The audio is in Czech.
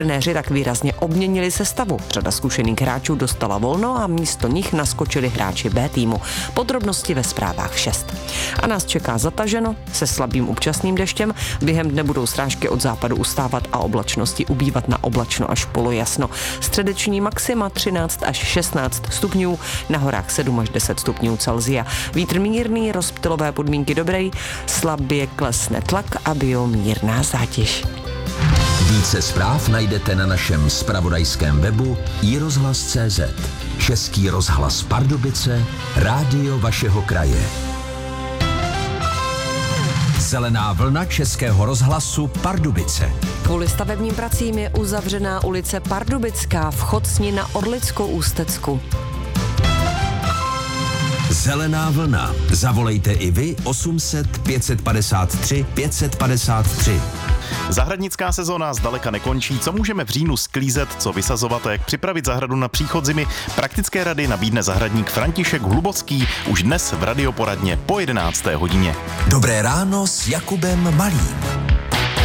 Trenéři tak výrazně obměnili sestavu. Řada zkušených hráčů dostala volno a místo nich naskočili hráči B týmu. Podrobnosti ve zprávách 6. A nás čeká zataženo se slabým občasným deštěm. Během dne budou srážky od západu ustávat a oblačnosti ubývat na oblačno až polojasno. Středeční maxima 13 až 16 stupňů, na horách 7 až 10 stupňů Celsia. Vítr mírný, rozptylové podmínky dobrý, slabě klesne tlak a biomírná zátěž. Více zpráv najdete na našem zpravodajském webu iRozhlas.cz. Český rozhlas Pardubice, rádio vašeho kraje. Zelená vlna Českého rozhlasu Pardubice. Kvůli stavebním pracím je uzavřená ulice Pardubická, vchod s ní na Orlickou Ústecku. Zelená vlna. Zavolejte i vy 800 553 553. Zahradnická sezóna zdaleka nekončí. Co můžeme v říjnu sklízet, co vysazovat a jak připravit zahradu na příchod zimy? Praktické rady nabídne zahradník František Hlubocký už dnes v radioporadně po 11. hodině. Dobré ráno s Jakubem Malým.